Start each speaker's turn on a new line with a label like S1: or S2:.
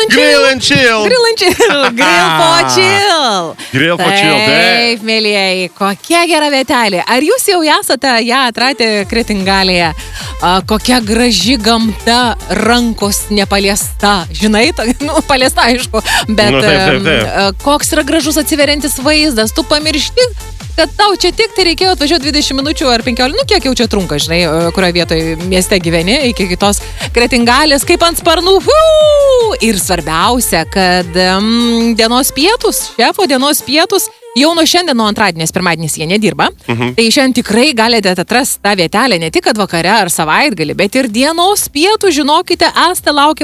S1: Grill and chill.
S2: Grill for chill.
S1: Grill for chill,
S2: taip. Mėlyjei, kokia gera vietelė. Ar jūs jau esate ją atradę Kretingalėje? Kokia graži gamta, rankos nepaliesta. Žinai, paliesta aišku, bet koks yra gražus atsiveriantis vaizdas. Tu pamiršti, kad tau čia tik tai reikėjo atvažiuoti 20 minučių ar 15, kiek jau čia trunka, žinai, kurioje vietoje mieste gyveni, iki kitos Kretingalės, kaip ant sparnų. Ir svarbiausia, kad dienos pietus, šefo dienos pietus, jau nuo šiandien, nuo antradienės, pirmadienis jie nedirba. Tai šiandien tikrai galite atrasti tą vietelę ne tik kad vakare ar savaitgalį, bet ir dienos pietų, žinokite, esate laukia